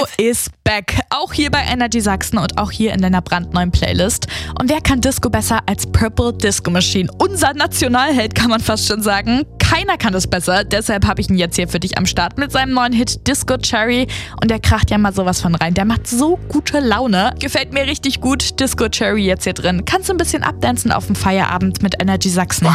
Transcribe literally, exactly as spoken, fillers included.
ist back. Auch hier bei Energy Sachsen und auch hier in deiner brandneuen Playlist. Und wer kann Disco besser als Purple Disco Machine? Unser Nationalheld, kann man fast schon sagen. Keiner kann das besser, deshalb habe ich ihn jetzt hier für dich am Start mit seinem neuen Hit Disco Cherry. Und der kracht ja mal sowas von rein. Der macht so gute Laune. Gefällt mir richtig gut. Disco Cherry jetzt hier drin. Kannst du ein bisschen abdancen auf dem Feierabend mit Energy Sachsen.